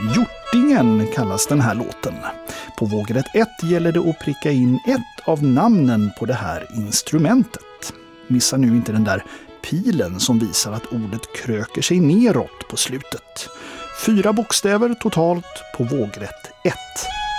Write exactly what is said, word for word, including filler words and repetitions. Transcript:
Hjortingen kallas den här låten. På vågrätt ett gäller det att pricka in ett av namnen på det här instrumentet. Missa nu inte den där pilen som visar att ordet kröker sig neråt på slutet. Fyra bokstäver totalt på vågrätt ett.